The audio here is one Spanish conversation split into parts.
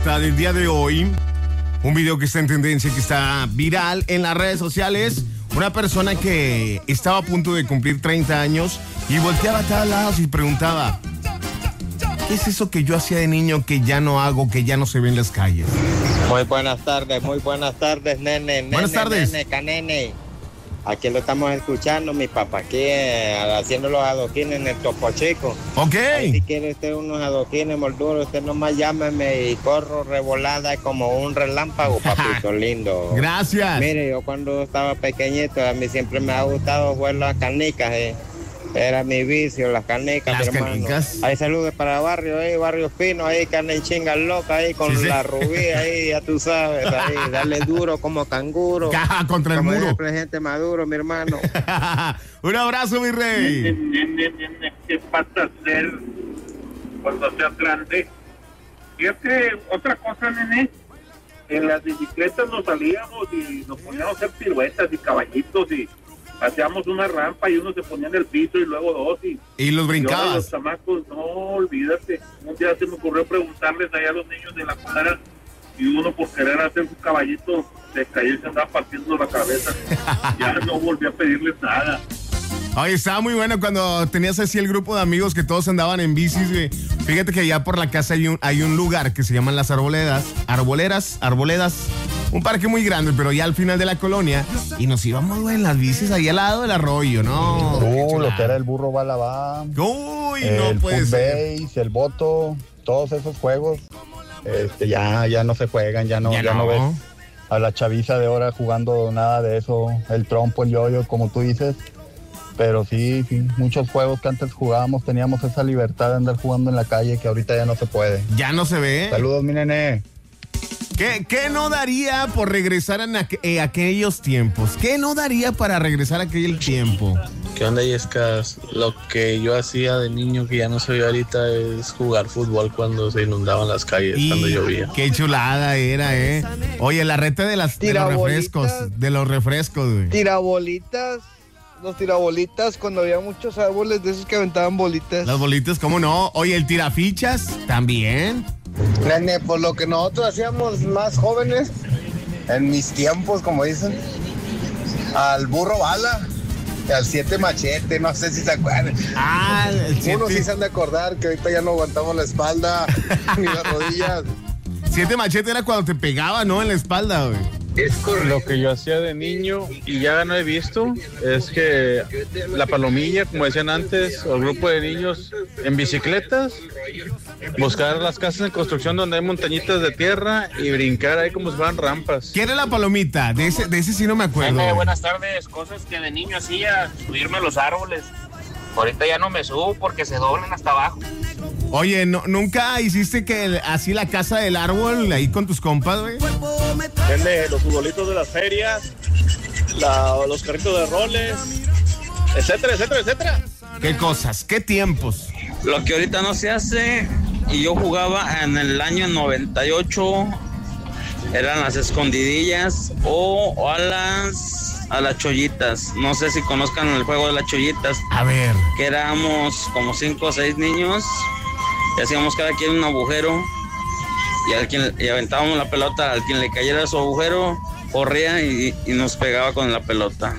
nota del día de hoy. Un video que está en tendencia, que está viral en las redes sociales. Una persona que estaba a punto de cumplir 30 años y volteaba a todos lados y preguntaba: ¿qué es eso que yo hacía de niño que ya no hago, que ya no se ve en las calles? Muy buenas tardes, nene. Buenas tardes. Nene, canene. Aquí lo estamos escuchando, mi papá, aquí haciendo los adoquines en el Topo Chico. Ok. Ahí, si quiere usted unos adoquines molduros, usted nomás llámeme y corro revolada como un relámpago, papito lindo. Gracias. Mire, yo cuando estaba pequeñito, a mí siempre me ha gustado jugar las canicas, Era mi vicio, las canicas, Las mi hermano. canicas. Ahí saludos para Barrio Fino, ahí carne chinga loca, ahí con Sí. la rubí, ahí ya tú sabes, ahí, dale duro como canguro. Caja contra el Como muro. el presidente Maduro, mi hermano. Un abrazo, mi rey. ¿Qué vas a hacer cuando seas grande? Fíjate, otra cosa, nene, en las bicicletas nos salíamos y nos poníamos a hacer piruetas y caballitos y hacíamos una rampa y uno se ponía en el piso y luego dos y Y los ahora brincabas. los chamacos, no, olvídate. Un día se me ocurrió preguntarles allá a los niños de la cuadra y uno por querer hacer su caballito se cayó y se andaba partiendo la cabeza. Ya no volví a pedirles nada. Oye, estaba muy bueno cuando tenías así el grupo de amigos que todos andaban en bicis, güey. Fíjate que allá por la casa hay un lugar que se llaman las arboledas. Un parque muy grande, pero ya al final de la colonia. Y nos íbamos, güey, en las bicis ahí al lado del arroyo, ¿no? Lo que era el burro balabá, Uy, el no puede ser. footbase, el boto, todos esos juegos, ya no se juegan, ya no ves a la chaviza de ahora jugando nada de eso, el trompo, el yoyo, como tú dices. Pero sí, muchos juegos que antes jugábamos, teníamos esa libertad de andar jugando en la calle que ahorita ya no se puede. Ya no se ve. Saludos, mi nene. ¿Qué no daría por regresar a aquellos tiempos? ¿Qué no daría para regresar a aquel tiempo? ¿Qué onda, Yescas? Lo que yo hacía de niño que ya no se ve ahorita es jugar fútbol cuando se inundaban las calles, cuando llovía. Qué chulada era, Oye, la reta de los refrescos, güey. Los tirabolitas, cuando había muchos árboles de esos que aventaban bolitas. Las bolitas, ¿cómo no? Oye, el tirafichas, también. Nene, por lo que nosotros hacíamos más jóvenes, en mis tiempos, como dicen, al burro bala, al 7 machete, no sé si se acuerdan. Ah, el 7. Unos sí se han de acordar que ahorita ya no aguantamos la espalda ni las rodillas. 7 machete era cuando te pegaba, ¿no? En la espalda, güey. Lo que yo hacía de niño y ya no he visto es que la palomilla, como decían antes, o el grupo de niños en bicicletas, buscar las casas en construcción donde hay montañitas de tierra y brincar ahí como si fueran rampas. ¿Quién era la palomita? De ese sí no me acuerdo. Buenas tardes, cosas que de niño hacía, subirme a los árboles. Ahorita ya no me subo porque se doblan hasta abajo. Oye, ¿nunca hiciste que así la casa del árbol ahí con tus compas, güey? Los futbolitos de las ferias, los carritos de roles, etcétera. ¿Qué cosas? ¿Qué tiempos? Lo que ahorita no se hace, y yo jugaba en el año 98, eran las escondidillas o a las chollitas. No sé si conozcan el juego de las chollitas. A ver. Que éramos como 5 o 6 niños y hacíamos cada quien un agujero y aventábamos la pelota. Al quien le cayera su agujero, corría y nos pegaba con la pelota.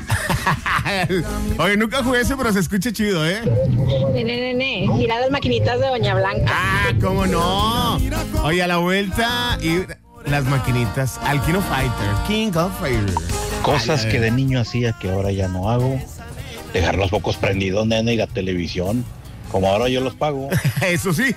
Oye, nunca jugué ese, pero se escucha chido, Nene, ir a las maquinitas de Doña Blanca. Ah, ¿cómo no? Oye, a la vuelta y las maquinitas al King of Fighter. Cosas que de niño hacía que ahora ya no hago. Dejar los focos prendidos, nene, y la televisión. Como ahora yo los pago. Eso sí.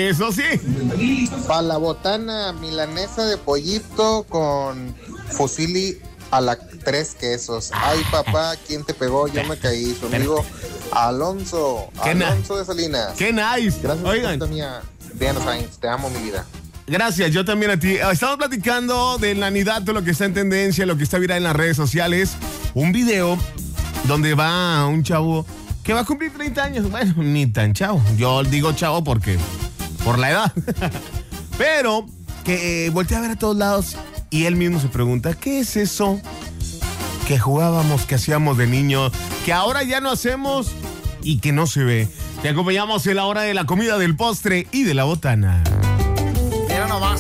Para la botana, milanesa de pollito con fusili a la 3 quesos. Ay, papá, ¿quién te pegó? Yo me caí. Su amigo Alonso de Salinas. ¡Qué nice! Gracias, oigan. Diana Sainz, te amo, mi vida. Gracias, yo también a ti. Estamos platicando de la Nidato, lo que está en tendencia, lo que está viral en las redes sociales. Un video donde va un chavo que va a cumplir 30 años. Bueno, ni tan chavo. Yo digo chavo porque por la edad. Pero que voltea a ver a todos lados y él mismo se pregunta, ¿qué es eso que jugábamos, que hacíamos de niño, que ahora ya no hacemos y que no se ve? Te acompañamos en la hora de la comida, del postre y de la botana.